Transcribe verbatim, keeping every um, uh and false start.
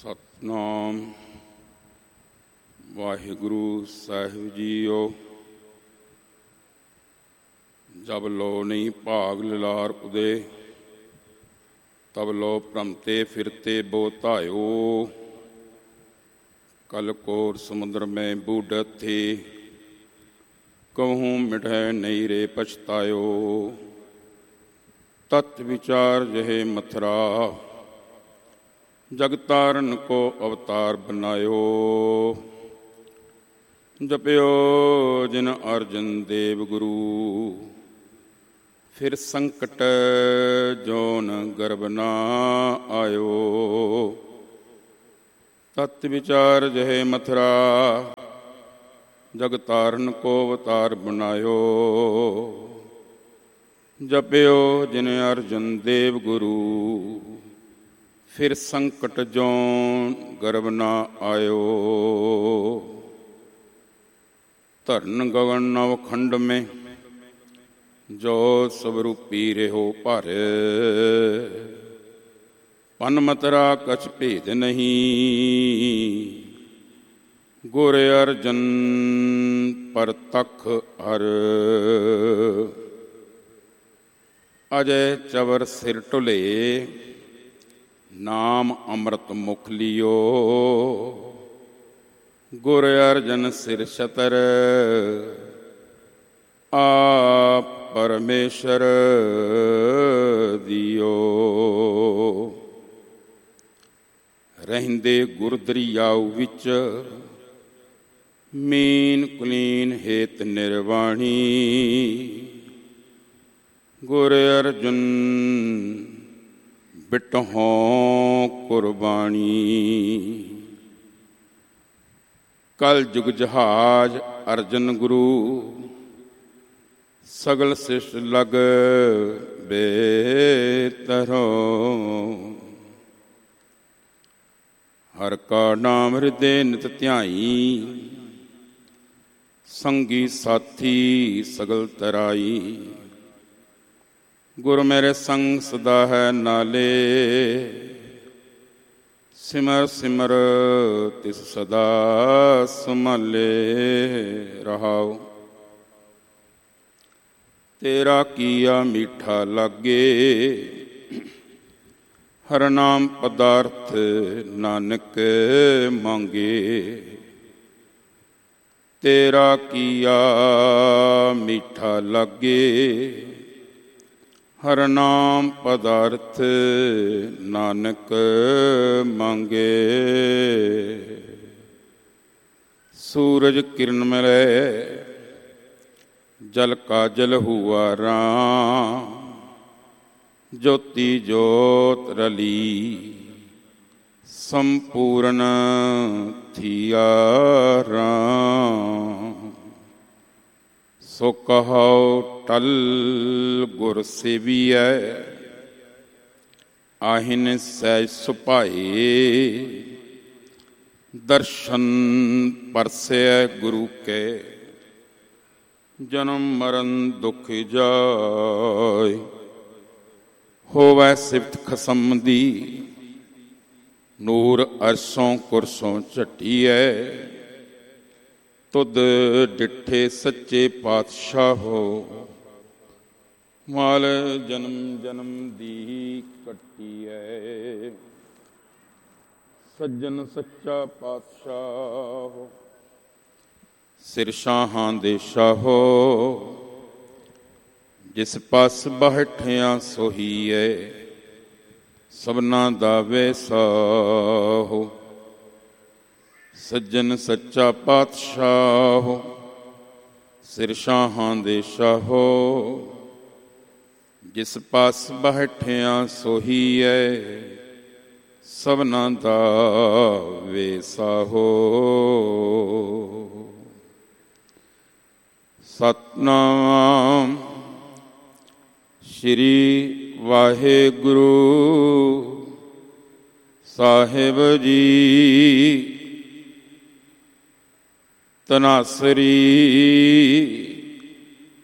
ਸਤਿਨਾਮ ਵਾਹਿਗੁਰੂ ਸਾਹਿਬ JIO. ਜਬ ਲੋ ਨਹੀਂ ਭਾਗ ਲਿਲਾਰ ਉਦੇ, ਤਬ ਲੋ ਭ੍ਰਮਤੇ ਫਿਰਤੇ ਬੋ ਧਾਇਓ। ਕਲ ਕੋਰ ਸਮੁੰਦਰ ਮੈਂ ਬੂਢਤ ਥੇ, कहूँ मिठै नहीं रे पछतायो। तत् विचार जहे मथुरा, जगतारन को अवतार बनायो। जप्यो जिन अर्जन देव गुरु, फिर संकट जोन गर्भ ना आयो। तत् विचार जहे मथुरा, जगतारन को अवतार बनायो। जप्यो जिन अर्जन देव गुरु, फिर संकट जोन गर्भ ना आयो। धरन गगन नवखंड में, जो सब रूपी रहो भारे। पन मतरा कछ भेद नहीं, गुर अर्जन पर तख हर। अजय चवर सिर टुले, नाम अमृत मुख लियो। गुर अर्जन सिर छतर, आप परमेश्वर दियो। रहंदे गुर दरियाऊ विच, मीन कुलीन हेत निर्वाणी। गुर अर्जुन बिटहों कुर्बानी। कल जुग जहाज अर्जन गुरु, सगल शिष्ट लग बेतरो। हर का नाम हृदय नित ध्याई, संगी साथी सगल तराई। गुर मेरे संग सदा है नाले, सिमर सिमर तिस सदा संभाले रहाओ। तेरा किया मीठा लागे, हर नाम पदार्थ नानक मांगे। तेरा किया मीठा लागे, हर नाम पदार्थ नानक मांगे। सूरज किरण मिले, जल का जल हुआ राम। ज्योति ज्योत रली, संपूर्ण थिया राम। सो कहो टल गुर सेवियै, आहिन सहज सुभाए। दर्शन परसे गुरु के, जन्म मरण दुख जाय। होवै सिफत खसम दी, नूर अरसों कुरसों झटियै। तुद डिठे सच्चे पातशाहो, माल जन्म जन्म दी कट्टियै। सज्जन सच्चा पातशाहो, सिर शाहां दे शाहो। जिस पास बैठिया सोहीए, सबना दा वैसाहो। सज्जन सच्चा पातशाहो, सिर शाहां दे शाहो। जिस पास बैठिया सोहीए, सबना दा वैसाहो। सतनाम श्री वाहिगुरु साहिब जी। तनासरी